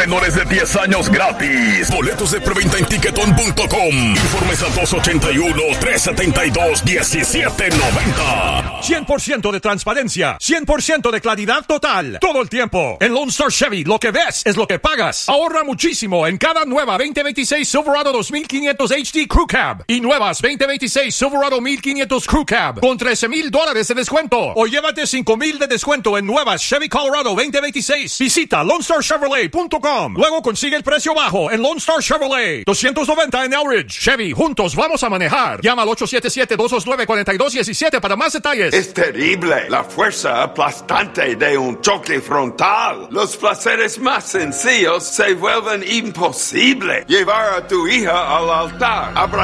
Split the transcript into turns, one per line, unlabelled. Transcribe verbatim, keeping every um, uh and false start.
menores de diez años gratis. Boletos de preventa en ticketon punto com. Informes al dos ochenta y uno, tres setenta y dos, diecisiete noventa.
cien por ciento de transparencia, cien por ciento de claridad total, todo el tiempo. En Lone Star Chevy, lo que ves es lo que pagas. Ahorra muchísimo en cada nueva veinte veintiséis Silverado dos mil quinientos H D Crew Cab y nuevas veinte veintiséis Silverado mil quinientos Crew Cab con trece mil dólares de descuento. O llévate cinco mil de descuento en nuevas Chevy Colorado veinte veintiséis. Visita lone star chevrolet punto com. Luego consigue el precio bajo en Lone Star Chevrolet. doscientos noventa en Elridge. Chevy, juntos vamos a manejar. Llama al ocho siete siete, dos dos nueve, cuatro dos uno siete para más detalles.
Es terrible la fuerza aplastante de un choque frontal. Los placeres más sencillos se vuelven imposibles. Llevar a tu hija al altar, abrazar